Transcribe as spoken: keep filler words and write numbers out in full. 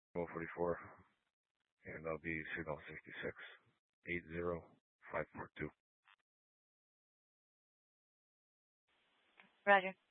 Roll forty-four, and that'll be signal sixty-six, eight zero five four two. Roger.